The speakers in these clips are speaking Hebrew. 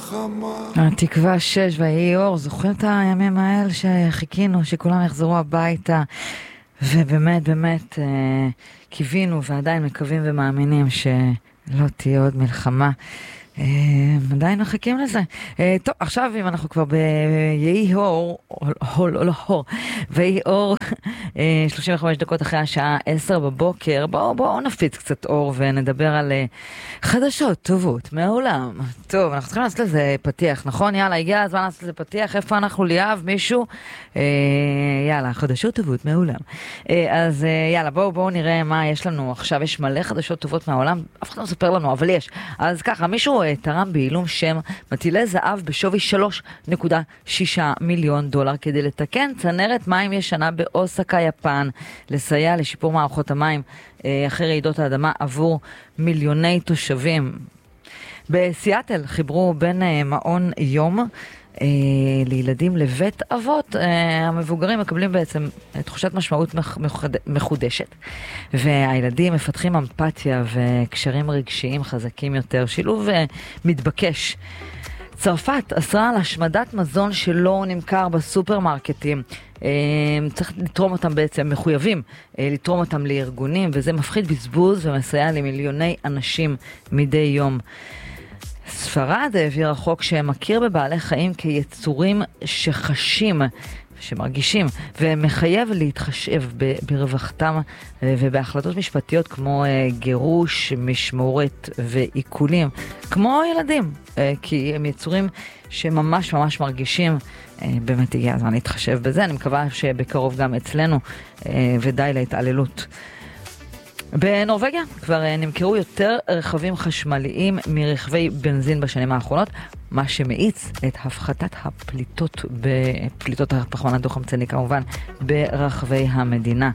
התקווה 6 והיא אור, זוכרים את הימים האלה שחיכינו, שכולם יחזרו הביתה, ובאמת, באמת קיווינו ועדיין מקווים ומאמינים שלא תהיה עוד מלחמה. עדיין מחכים לזה. טוב, עכשיו אם אנחנו כבר ביהי אור, ויהי אור, 35 דקות אחרי השעה 10 בבוקר, בואו נפיץ קצת אור ונדבר על חדשות טובות מהעולם. טוב, אנחנו צריכים לעשות לזה פתיח, נכון? יאללה, הגיע הזמן לעשות לזה פתיח. איפה אנחנו ליאב? מישהו? יאללה, חדשות טובות מהעולם. אז יאללה, בואו נראה מה יש לנו עכשיו. יש מלא חדשות טובות מהעולם, אף אחד לא מספר לנו, אבל יש. אז ככה, מישהו תרם בעילום שם מטילי זהב בשווי 3.6 מיליון דולר כדי לתקן צנרת מים ישנה באוסקה, יפן, לסייע לשיפור מערכות המים אחרי רעידות האדמה עבור מיליוני תושבים. בסיאטל חיברו בין מעון יום לילדים לבית אבות. המבוגרים מקבלים בעצם תחושת משמעות מחודשת, והילדים מפתחים אמפתיה וקשרים רגשיים חזקים יותר, שילוב מתבקש. צרפת אסרה על השמדת מזון שלא נמכר בסופרמרקטים. צריך לתרום אותם בעצם, מחויבים לתרום אותם לארגונים, וזה מפחית בזבוז ומסייע למיליוני אנשים מדי יום. ספרד העבירה חוק שמכיר בבעלי חיים כיצורים שחשים, שמרגישים, ומחייב להתחשב ברווחתם ובהחלטות משפטיות כמו גירוש, משמורת ועיקולים, כמו ילדים, כי הם יצורים שממש ממש מרגישים. באמת הגיע הזמן להתחשב בזה. אני מקווה שבקרוב גם אצלנו, ודי להתעללות. בנורווגיה כבר נמכרו יותר רכבים חשמליים מרכבי בנזין בשנים האחרונות, מה שמאיץ את הפחתת פליטות הפחמן הדו-חמצני כמובן ברחבי המדינה.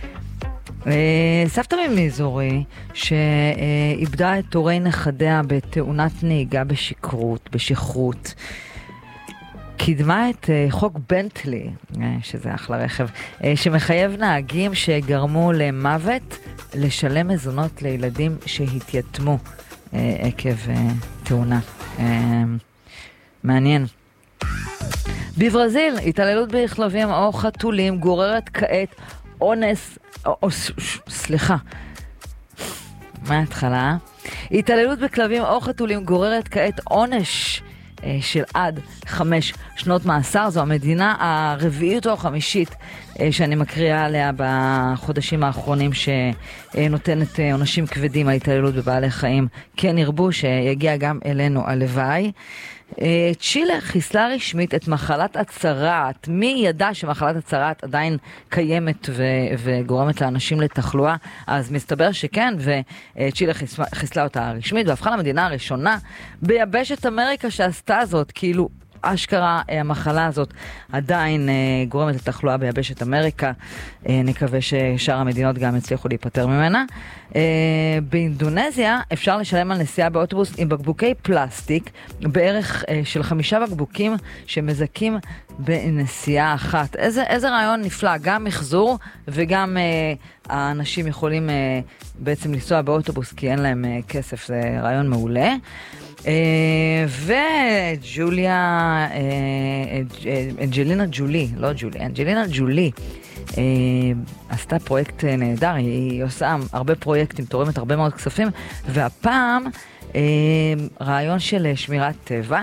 סבתא ממיזורי שאיבדה את הורי נכדיה בתאונת נהיגה בשכרות, קידמה את חוק בנטלי, שזה אחלה רכב, שמחייב נהגים שגרמו למוות לשלם מזונות לילדים שהתייתמו עקב תאונה. מעניין. בברזיל, התעללות בכלבים או חתולים גוררת כעת אונס, מההתחלה. התעללות בכלבים או חתולים גוררת כעת עונש של עד 5 שנות מאסר. זו המדינה הרביעית או החמישית שאני מקריאה עליה בחודשים האחרונים שנותנת עונשים כבדים על התעללות בבעלי חיים. כן ירבו שיגיע גם אלינו הלוואי. צ'ילה חיסלה רשמית את מחלת הצרעת. מי ידע שמחלת הצרעת עדיין קיימת וגורמת לאנשים לתחלואה? אז מסתבר שכן, וצ'ילה חיסלה אותה רשמית והפכה למדינה הראשונה ביבשת אמריקה שעשתה זאת. כאילו אשכרה המחלה הזאת עדיין גורמת לתחלואה ביבשת אמריקה. נקווה ששאר המדינות גם הצליחו להיפטר ממנה. באינדונזיה אפשר לשלם על נסיעה באוטובוס עם בקבוקי פלסטיק, בערך של 5 בקבוקים שמזכים בנסיעה אחת. איזה רעיון נפלא, גם מחזור וגם האנשים יכולים בעצם לנסוע באוטובוס כי אין להם כסף. זה רעיון מעולה. וג'וליה, אנג'לינה ג'ולי עשתה פרויקט נהדר. היא עושה הרבה פרויקטים, תורמת הרבה מאוד כספים, והפעם רעיון של שמירת טבע,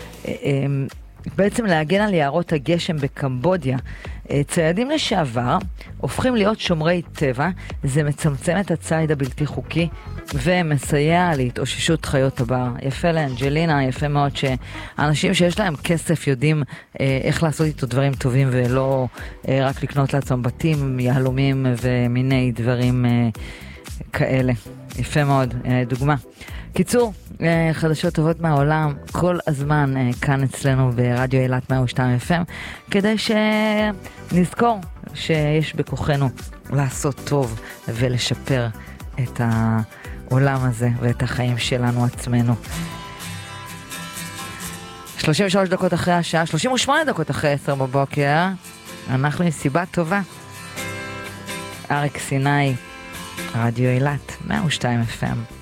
בעצם להגן על יערות הגשם בקמבודיה. ציידים לשעבר הופכים להיות שומרי טבע. זה מצמצם את הציד הבלתי חוקי ומסייע להתאוששות חיות הבר. יפה לאנג'לינה, יפה מאוד שאנשים שיש להם כסף יודעים איך לעשות איתו דברים טובים, ולא רק לקנות לעצמם בתים, יהלומים ומיני דברים כאלה. יפה מאוד, דוגמה. קיצור, חדשות טובות מהעולם כל הזמן כאן אצלנו ברדיו אילת 102 FM, כדי שנזכור שיש בכוחנו לעשות טוב ולשפר את העולם הזה ואת החיים שלנו עצמנו. 33 דקות אחרי השעה, 38 דקות אחרי 10 בבוקר, אנחנו עם סיבה טובה. אריק סיני, רדיו אילת 102 FM.